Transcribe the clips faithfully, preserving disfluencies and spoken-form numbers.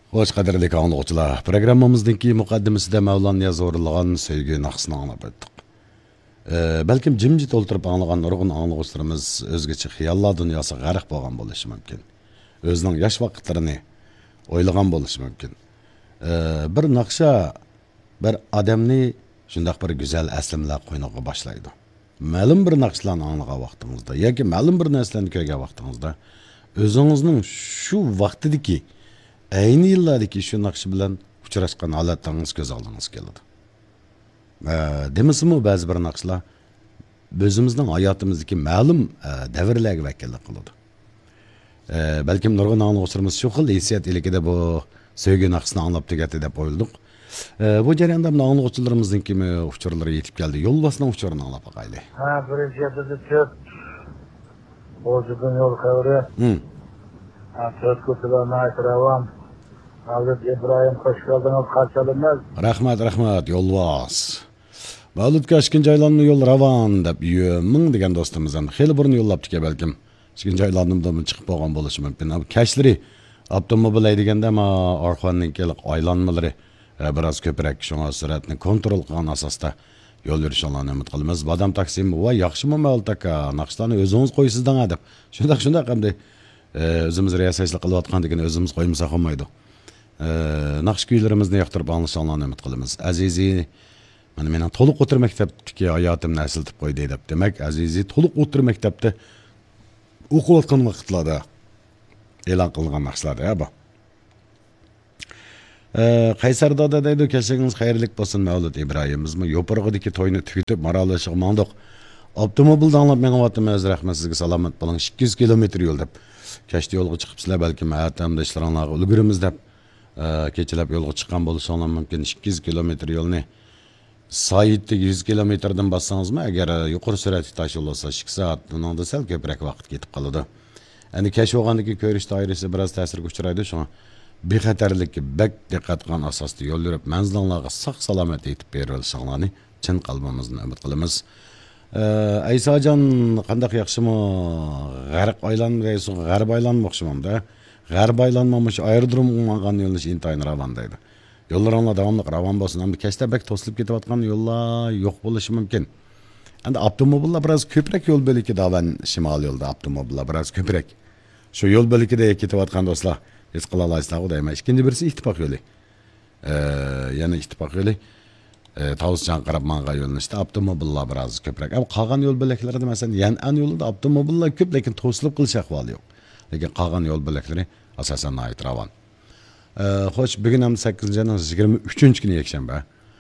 Hoş qadrli anlıqçılar. Programmamızdaki muqaddimesinde Mevlan yazorlagan sevgi naqsını anlap ettik. Ee, belkim jimjit o'ltirib anglagan nurg'un anlıqçılarımız o'zgacha xiyollar dunyosi g'arq bo'lgan bo'lishi mumkin. O'zining yosh vaqtlarini o'ylagan bo'lishi mumkin. Ee, bir naqsha bir odamni shundoq bir go'zal aslimlar qo'yniga boshlaydi. Ma'lum bir naqshlarni anglagan vaqtingizda yoki ma'lum bir narsalarni ko'rgan vaqtingizda o'zingizning shu vaqtidagi ayni yillardagi shu naqsh bilan uchrashgan holatingiz ko'z oldingizga keladi. Ee, demisimi ba'zi bir naqshlar o'zimizning hayotimizdagi ma'lum e, davrlarga vakillik qiladi. Ee, balkim nurg'un anglag'uchilarimiz shu xil hissiyat ilikida bu sevgi naqshini anglab tugadi deb o'yladik. Ee, bu jarayonda anglag'uchilarimizning kimi uchurlari yetib keldi. Yo'lbosning uchurini anglab boqaylik. Ha, birinchi bizni to'rt o'zidan yo'l qavri. Hmm. Ha, to'rt ko'chalarni aytiraman. Mavlud İbrahim hoş geldiniz, qarşılamaz. Rahmat, rahmat, yo'lbos. Mavludga ikkinchi aylanma yo'l ravon deb ming degan do'stimiz ham xeyli burun yo'llabdi balkim. ikkinchi aylanimdan chiqib bo'lgan bo'lishi mumkin. Bu kashlari avtomobil haydaganda ma orqaning kelib aylanmalari biroz ko'proq shunga suratni kontrol qilgan asosda yo'l yurishinglarni umid qilamiz. Badam taksim va yaxshimi Mavlud aka, naqshlarni o'zingiz qo'ysizdan deb. Shundaq shundaq hamda o'zimiz riyosatchilik qilayotgan degan o'zimiz qo'ymasa qolmaydi. Naqsh kuylarimizni yoqtirib anglashinglarni umid qilamiz. Azizi, mana meni to'liq o'tir maktabdagi hayotimni asiltib qo'ydi deb. Demak, Azizi to'liq o'tir maktabda o'qiyotgan vaqtlarda e'lon qilingan naqshlar bu. Qaysar doda deydi, kechaginiz xayrli bo'lsin Mavlud İbrahimizmi? Yo'pirg'idagi to'yni tugitib maralashib mandoq. Avtomobilda anglab mengavatimiz, rahmat sizga salomat bo'ling. ikki yuz kilometr yo'l deb. Kechda yo'lga chiqibsizlar, balki mahatamda ishlaringlarga ulgurimiz deb kechalab yo'lga chiqqan bo'lishinglar mumkin. ikki yuz kilometr yo'lni soatda yuz kilometrdan bossangizmi, agar yuqori sur'atli tashilsa ikki soat, bundan sal ko'proq vaqt ketib qoladi. Endi kesh bo'lgandagi ko'rish doirasi biroz ta'sirga uchraydi. Shunga bexatarlikka bak diqqat qilgan asosda yo'l yurib, manzilinglarga sog' salomat yetib berilishinglarni chin qalbimizdan umid qilamiz. Aysajon, qanday yaxshimi? G'arb aylanmaysiz, g'arb aylanmoqchimda. G'arb aylanmamış aerodrom olmagan yo'lni intayin ravon deydi. Yo'llaringlar davomli ravon bo'lsin. Endi kechda bak to'silib ketayotgan yo'llar yo'q bo'lishi mumkin. Endi avtomobillar biroz ko'proq yo'l bo'liki davan shimol yo'lda avtomobillar biroz ko'proq. Shu yo'l bo'likida ketayotgan do'stlar, his qila olasizlar deyman. Ikkinchi birisi ittifoq yo'li. Ee, yana ittifoq yo'li. Tavusjon qarab manga yo'lni işte avtomobillar biroz ko'proq. Ama qolgan yo'l bo'laklarida masalan Yan'an yo'lida avtomobillar ko'p, lekin to'silib qilish ahvoli yo'q. Lekin qolgan yo'l bo'laklari asosan ait ravon. Xo'sh, bugun ham sakkizinchi oyning yigirma uchinchi kuni yakshanba.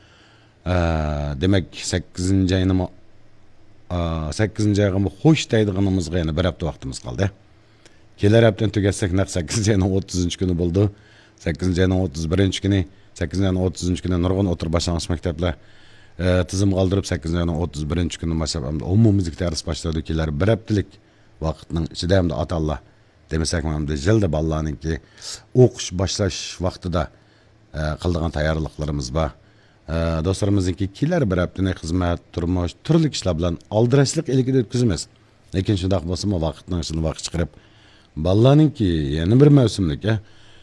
Demak, sakkizinchi oyning sakkizinchi oyga xo'sh deydiganimizga yana bir hafta vaqtimiz qoldi. Kelar haftadan tugatsak naq sakkizinchi oyning o'ttizinchi kuni bo'ldi. sakkizinchi oyning o'ttiz birinchi kuni, sakkizinchi oyning o'ttizinchi kuni nurg'un o'tir boshlang'ich maktablar tizim qoldirib sakkizinchi oyning o'ttiz birinchi kuni masabamda umumiy dars boshladi. Kelar bir haftalik vaqtning ichida ham atalloh demesak hamda jildi bolalarningki o'qish boshlash vaqtida e, qildigan tayyorliklarimiz bor. E, do'stlarimizningki kelar bir haftani xizmat, turmush, turli ishlar bilan aldirashlik ilgida o'tkazamiz. Lekin shundoq bo'lsa-mu vaqtning ichida vaqt chiqarib bolalarningki yana bir mavsumlik e,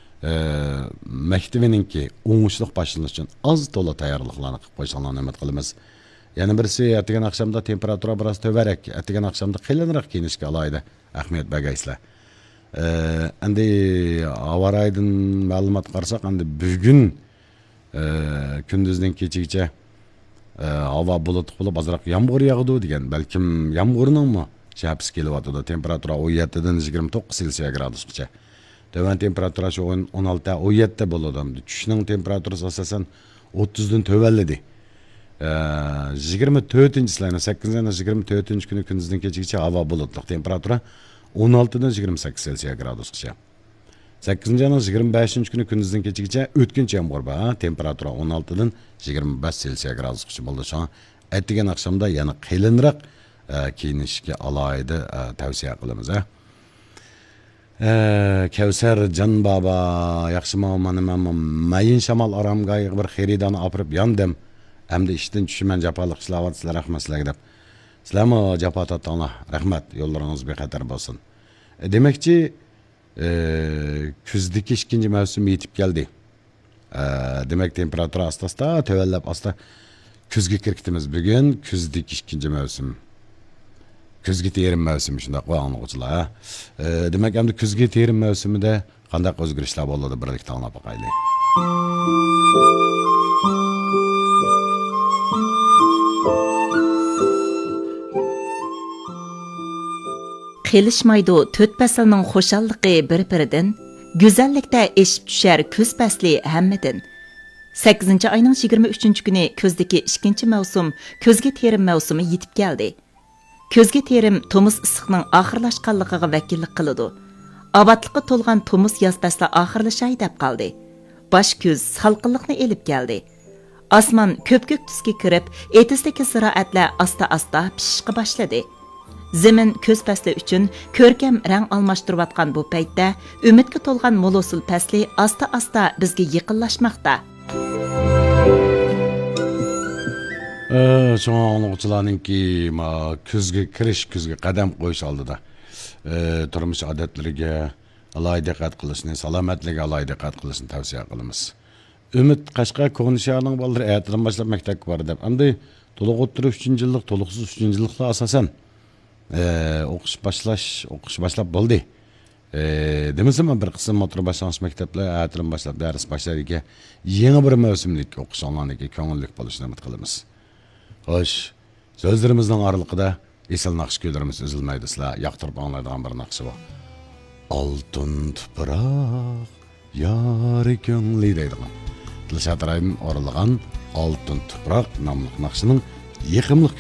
maktabininki o'ngishli boshlanish uchun az to'la tayyorliklarni qilib qo'yishinglarni umid qilamiz. Yana birisi ertaga oqshomda temperatura biroz to'varak, ertaga oqshomda qilinroq kiyinishga alohida ahamiyat bergaysizlar. Ee, endi avaraydan ma'lumot qarasak, endi bugun e, kunduzning kechigacha e, havo bulutli bo'lib ozroq yomg'ir yog'di degan, balkim yomg'irningmi shapsi kelyapti. Temperatura o'n yettidan yigirma to'qqiz Selsiy gradusgacha. Tovan temperatura shu o'n olti o'n yetti bo'ladi. Tushning temperaturasi asosan o'ttizdan tövalladi. Ee, yigirma to'rtinchi slayni sakkizinchi yigirma to'rtinchi kuni kunduzning kechigacha havo bulutli, temperatura o'n oltidan yigirma sakkiz Selsiy gradusgacha. sakkizinchi oyning yigirma beshinchi kuni kunduzning kechigacha o'tkinchi yomg'ir bor. Temperatura o'n oltidan yigirma besh Selsiy gradusgacha bo'ldi. Shu ertaga oqshomda yana qilinroq e, kiyinishga alohida e, tavsiya qilamiz. E. E, Kavsar Jon baba, yaxshimi mana men mayin shamol aramga bir xaridani olib yandim. Hamda ishdan tushman japolik ishlayapsizlar, rahmat sizlarga deb. Sizlarmi jafo tortdinglar? Rahmat, yo'llaringiz bexatar bo'lsin. E, demakchi, e, kuzdagi ikkinchi mavsum yetib keldi. demek temperatura asta-asta tövellep asta kuzga kirkitimiz. Bugun kuzdagi ikkinchi mavsum. Kuzgi terim mavsumi shunday qo'yganlar. E, demak, endi kuzgi terim mavsumida qanday o'zgarishlar bo'ladi birlikda anglab boqaylik. Qilishmaydi to'rt faslning xo'shalligi bir-biridan, go'zallikda eshib tushar kuz fasli hammadan. sakkizinchi oyning yigirma uchinchi kuni kuzdagi ikkinchi mavsum, kuzgi terim mavsumi yetib keldi. Kuzgi terim tomuz issiqning oxirlashganligiga vakillik qiladi. Obodlikqa to'lgan tomuz yoz fasli oxirlashay deb qoldi. Bosh kuz salqinlikni elib keldi. Osmon ko'p-ko'k tusga kirib, etizdagi ziroatlar asta-asta pishishga boshladi. Zemin ko'z fasli uchun ko'rkam rang almashtirayotgan bu paytda umidga to'lgan molosul fasli asta-asta bizga yaqinlashmoqda. Ee, Şoňa oňçylarynki ma kuzga kiriş, kuzga qadam qo'yish oldida ee, turmuş odatlariga alohida diqqat qilishni, salomatligiga alohida diqqat qilishni tavsiya qilamiz. Umid Qashqar Ko'gnisharning bolalar ertadan boshlab maktabga boradi deb. Endi to'liq o'ttirib uchinchi yillik, to'liqsiz uchinchi yilliklar asosan ee, o'qish boshlash, o'qish boshlab bo'ldi. Ee, demasam bir qism motor boshlang'ich maktablar ertadan boshlab dars boshlaydigan yangi bir mavsumlik o'qish onlarniki ko'ngillik bo'lishini umid qilamiz. Xo'sh, so'zlarimizning oralig'ida esel naqsh kuylarimiz uzilmaydi. Sizlar yoqtirib anglaydigan bir naqshi bor. Oltin tuproq yori ko'ngli deydigan. Dilshod Rayim oralagan Oltin tuproq nomli naqshining yiqimli